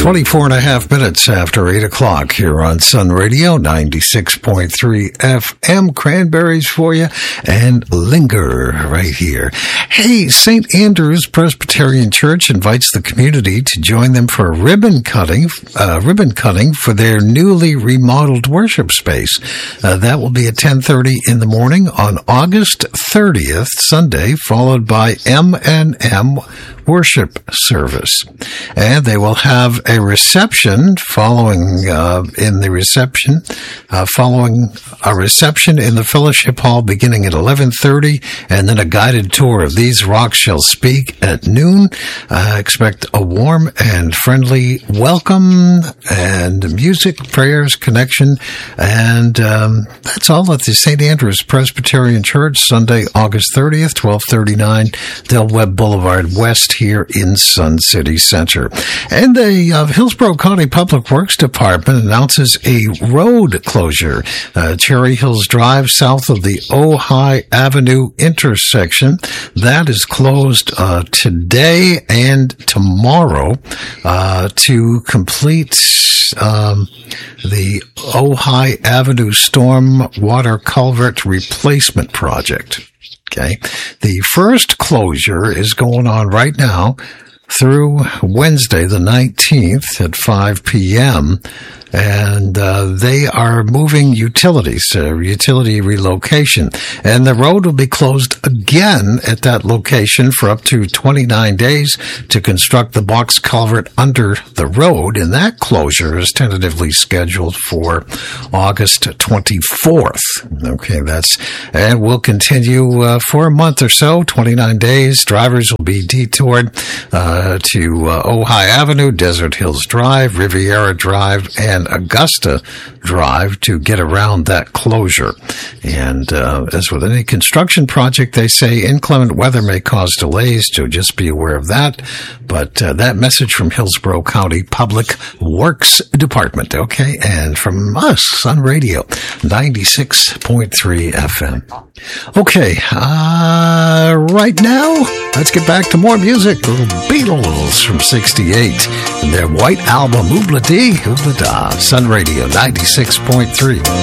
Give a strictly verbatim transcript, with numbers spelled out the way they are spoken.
twenty-four and a half minutes after eight o'clock here on Sun Radio, ninety-six point three F M. Cranberries for you and Linger right here. Hey, Saint Andrew's Presbyterian Church invites the community to join them for ribbon cutting, uh, ribbon cutting for their newly remodeled worship space. Uh, that will be at ten thirty in the morning on August thirtieth, Sunday, followed by M and M worship service. And they will have a reception following uh, in the reception, uh, following a reception in the fellowship hall beginning at eleven thirty, and then a guided tour of These Rocks Shall Speak at noon. Uh, expect a warm and friendly welcome and music, prayers, connection, and um, that's all at the Saint Andrew's Presbyterian Church, Sunday, August thirtieth, twelve thirty-nine, Del Webb Boulevard West here in Sun City Center. And the uh, Hillsborough County Public Works Department announces a road closure. Uh, Cherry Hills Drive, south of the Ojai Avenue intersection. That is closed uh, today and tomorrow uh, to complete um, the Ojai Avenue Storm Water Culvert Replacement Project. Okay. The first closure is going on right now through Wednesday, the nineteenth at five p.m., and uh, they are moving utilities, uh, utility relocation. And the road will be closed again at that location for up to twenty-nine days to construct the box culvert under the road. And that closure is tentatively scheduled for August twenty-fourth. Okay, that's, and will continue uh, for a month or so, twenty-nine days. Drivers will be detoured uh, to uh, Ojai Avenue, Desert Hills Drive, Riviera Drive, and Augusta Drive to get around that closure. And uh, as with any construction project, they say inclement weather may cause delays, so just be aware of that. But uh, that message from Hillsborough County Public Works Department, okay? And from us, Sun Radio, ninety-six point three F M. Okay, uh, right now, let's get back to more music. The Beatles from sixty-eight and their white album, Oobla Dee, Oobla Da. Sun Radio, ninety-six point three.